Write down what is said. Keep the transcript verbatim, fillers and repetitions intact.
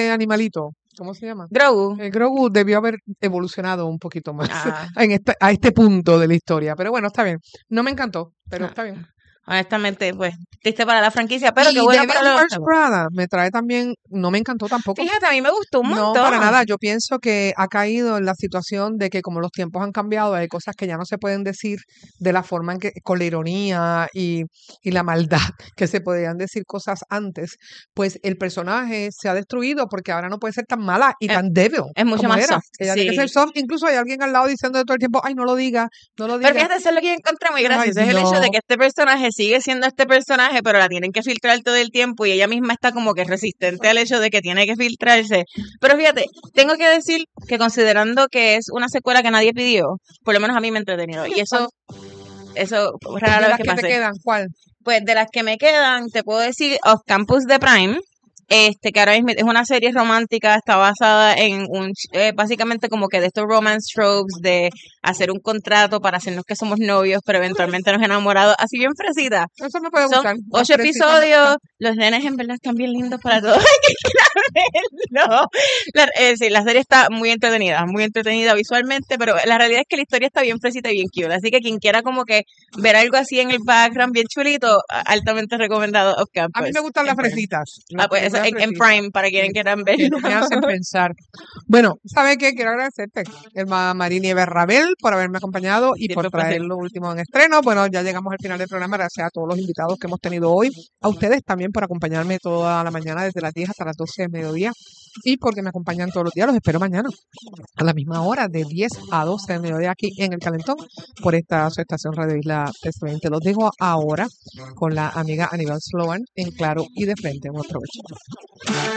este animalito, ¿cómo se llama? Grogu. El Grogu debió haber evolucionado un poquito más Ah. en este, a este punto de la historia. Pero bueno, está bien. No me encantó, pero Ah. está bien. Honestamente, pues, triste para la franquicia, pero y qué bueno Devil para los Wears chavos. Prada me trae también, no me encantó tampoco. Fíjate, a mí me gustó un No, montón. para nada. Yo pienso que ha caído en la situación de que como los tiempos han cambiado, hay cosas que ya no se pueden decir de la forma en que, con la ironía y, y la maldad que se podían decir cosas antes. Pues el personaje se ha destruido porque ahora no puede ser tan mala y Es- tan débil es mucho como más era. soft, Ella tiene que sí. ser soft. Incluso hay alguien al lado diciendo todo el tiempo, ay, no lo diga, no lo Pero diga. fíjate, eso es lo que yo encontré muy Ay, gracioso, es el hecho de no. que este personaje sigue siendo este personaje, pero la tienen que filtrar todo el tiempo y ella misma está como que resistente al hecho de que tiene que filtrarse. Pero fíjate, tengo que decir que considerando que es una secuela que nadie pidió, por lo menos a mí me ha entretenido. Y eso, eso rara De vez las que que te pase. quedan, ¿cuál? Pues de las que me quedan, te puedo decir Off Campus de Prime, este que ahora mismo es una serie romántica, está basada en un, eh, básicamente como que de estos romance tropes de hacer un contrato para hacernos que somos novios, pero eventualmente nos enamoramos, así bien fresita. Eso me puede Son gustar. Las ocho fresitas me episodios, gustan. los nenes en verdad están bien lindos para todos. Hay que ir a verlo. La, eh, sí, la serie está muy entretenida, muy entretenida visualmente, pero la realidad es que la historia está bien fresita y bien cute. Así que quien quiera como que ver algo así en el background bien chulito, a- altamente recomendado Off A mí Campus. me gustan en las Prime. fresitas. Las Ah, pues eso, películas en, en fresitas. Prime, para quienes Sí, quieran que verlo. me hacen pensar. Bueno, ¿sabe qué? Quiero agradecerte, Elma Marini Berrabel, por haberme acompañado y por Siempre un placer. traer lo último en estreno. Bueno, ya llegamos al final del programa. Gracias a todos los invitados que hemos tenido hoy. A ustedes también por acompañarme toda la mañana, desde las diez hasta las doce de mediodía. Y porque me acompañan todos los días. Los espero mañana a la misma hora, de diez a doce de mediodía, aquí en El Calentón, por esta su estación Radio Isla trescientos veinte. Los dejo ahora con la amiga Aníbal Sloan en Claro y de Frente. Buen provecho.